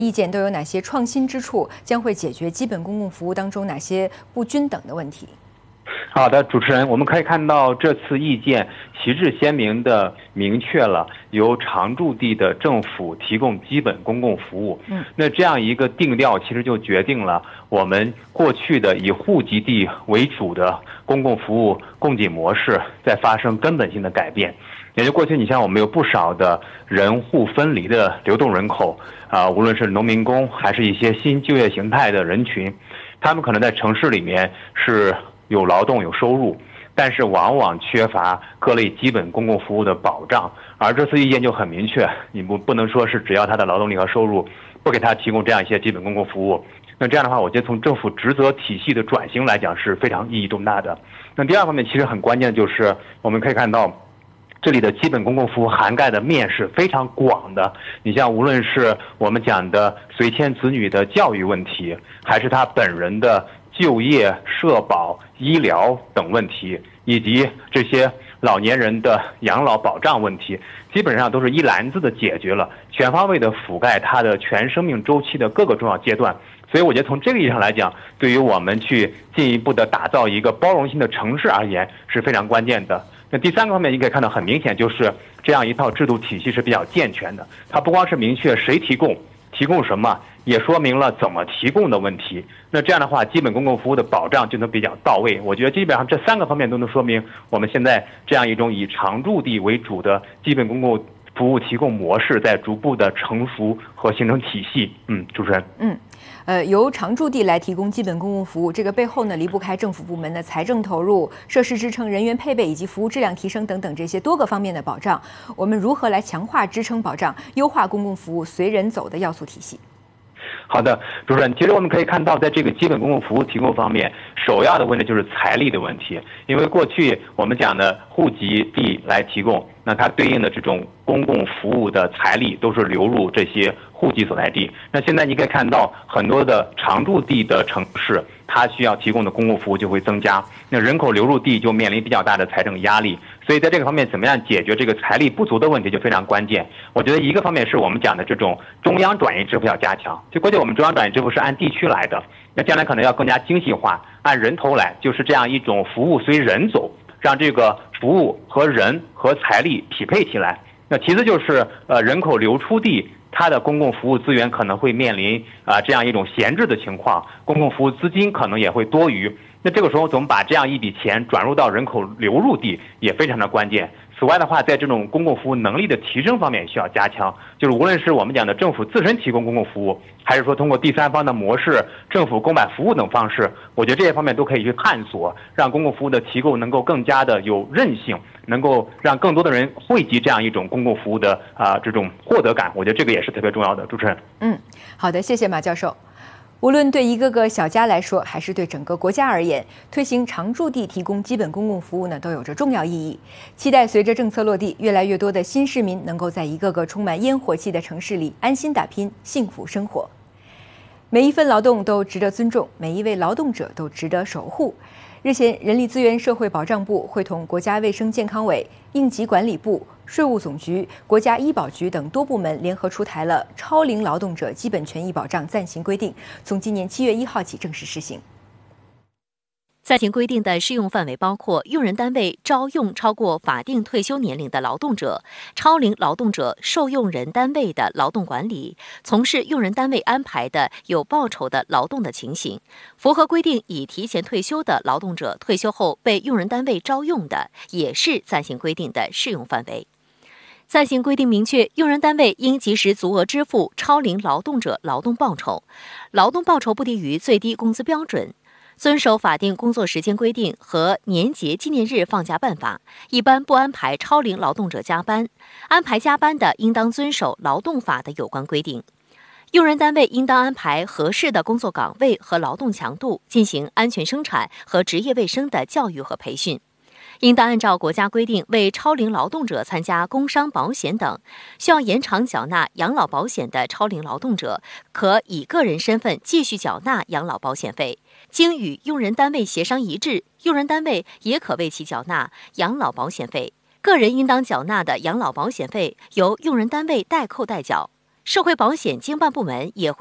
意见都有哪些创新之处？将会解决基本公共服务当中哪些不均等的问题？ 好的，主持人，我们可以看到这次意见旗帜鲜明地明确了由常住地的政府提供基本公共服务。那这样一个定调，其实就决定了我们过去的以户籍地为主的公共服务供给模式在发生根本性的改变。也就过去，你像我们有不少的人户分离的流动人口无论是农民工还是一些新就业形态的人群，他们可能在城市里面是有劳动有收入，但是往往缺乏各类基本公共服务的保障。而这次意见就很明确，你不能说是只要他的劳动力和收入，不给他提供这样一些基本公共服务。那这样的话，我觉得从政府职责体系的转型来讲是非常意义重大的。那第二方面其实很关键，就是我们可以看到这里的基本公共服务涵盖的面是非常广的。你像无论是我们讲的随迁子女的教育问题，还是他本人的就业、社保、医疗等问题，以及这些老年人的养老保障问题，基本上都是一篮子的解决了，全方位的覆盖他的全生命周期的各个重要阶段。所以我觉得从这个意义上来讲，对于我们去进一步的打造一个包容性的城市而言是非常关键的。那第三个方面，你可以看到很明显，就是这样一套制度体系是比较健全的。它不光是明确谁提供什么，也说明了怎么提供的问题。那这样的话，基本公共服务的保障就能比较到位。我觉得基本上这三个方面都能说明我们现在这样一种以常住地为主的基本公共服务提供模式在逐步的成熟和形成体系。主持人。 由常住地来提供基本公共服务，这个背后呢离不开政府部门的财政投入、设施支撑、人员配备以及服务质量提升等等这些多个方面的保障。我们如何来强化支撑保障、优化公共服务随人走的要素体系？ 好的，主持人，其实我们可以看到，在这个基本公共服务提供方面，首要的问题就是财力的问题。因为过去我们讲的户籍地来提供，那它对应的这种公共服务的财力都是流入这些户籍所在地。那现在你可以看到，很多的常住地的城市，它需要提供的公共服务就会增加，那人口流入地就面临比较大的财政压力。所以在这个方面，怎么样解决这个财力不足的问题就非常关键。我觉得一个方面是我们讲的这种中央转移支付要加强，就过去我们中央转移支付是按地区来的，那将来可能要更加精细化，按人头来，就是这样一种服务随人走，让这个服务和人和财力匹配起来。那其次就是人口流出地，它的公共服务资源可能会面临这样一种闲置的情况，公共服务资金可能也会多余。那这个时候怎么把这样一笔钱转入到人口流入地也非常的关键。此外的话，在这种公共服务能力的提升方面也需要加强，就是无论是我们讲的政府自身提供公共服务，还是说通过第三方的模式、政府购买服务等方式，我觉得这些方面都可以去探索，让公共服务的提供能够更加的有韧性，能够让更多的人汇集这样一种公共服务的这种获得感。我觉得这个也是特别重要的。主持人。 好的，谢谢马教授。无论对一个个小家来说，还是对整个国家而言，推行常住地提供基本公共服务呢，都有着重要意义。期待随着政策落地，越来越多的新市民能够在一个个充满烟火气的城市里安心打拼、幸福生活。每一份劳动都值得尊重，每一位劳动者都值得守护。日前，人力资源社会保障部会同国家卫生健康委、应急管理部、税务总局、国家医保局等多部门联合出台了《超龄劳动者基本权益保障暂行规定》，从今年7月1号起正式施行。 暂行规定的适用范围包括用人单位招用超过法定退休年龄的劳动者、超龄劳动者受用人单位的劳动管理、从事用人单位安排的有报酬的劳动的情形。符合规定已提前退休的劳动者退休后被用人单位招用的，也是暂行规定的适用范围。暂行规定明确，用人单位应及时足额支付超龄劳动者劳动报酬，劳动报酬不低于最低工资标准。遵守法定工作时间规定和年节纪念日放假办法，一般不安排超龄劳动者加班，安排加班的应当遵守劳动法的有关规定。用人单位应当安排合适的工作岗位和劳动强度，进行安全生产和职业卫生的教育和培训。应当按照国家规定为超龄劳动者参加工伤保险等，需要延长缴纳养老保险的超龄劳动者，可以个人身份继续缴纳养老保险费。经与用人单位协商一致，用人单位也可为其缴纳养老保险费。个人应当缴纳的养老保险费由用人单位代扣代缴。 社会保险经办部门也会